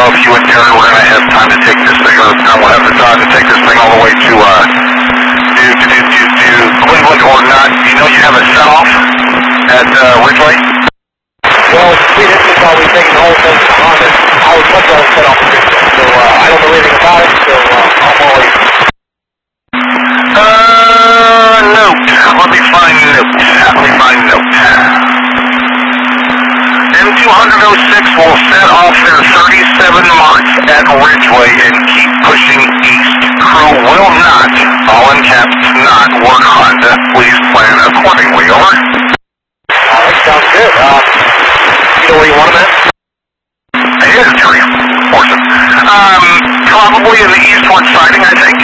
know if you and Darren were going to have time to take this thing, or we'll have the time to take this thing all the way to Cleveland or not. You know you have a set-off at Ridgeway? Well, we didn't thought we'd taken the whole thing to Honda. I was much on set off the Ridgeway, so I don't know anything about it, so I'm always... Note. Let me find note. M206 will set off their 37 marks at Ridgeway and keep pushing east. Crew will not, all in caps, not work Honda. Please plan accordingly. Over. Alright, sounds good. You know where you want them at? I did tell you. Awesome. Probably in the eastward siding, I think.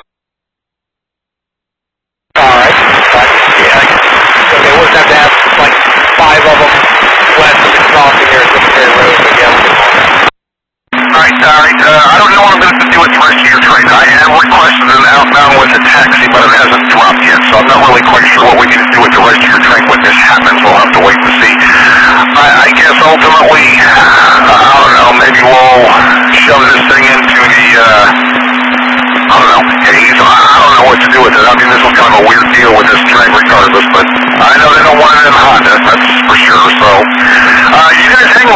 Alright. Yeah. Okay, we'll just have to have like 5 of them west of the crossing here at Cemetery Road, but yeah, we'll get on that. Alright. I don't know what I'm going to do with the rest of your train. I have requested an outbound with a taxi, but it hasn't dropped yet, so I'm not really quite sure what we need to do with the rest of your train when this happens. We'll have to wait and see. I guess ultimately, I don't know, maybe we'll shove this thing into the, I don't know, haze. I don't know what to do with it. I mean, this was kind of a weird deal with this train regardless, but I know they don't want it in Honda, that's for sure, so, you guys hang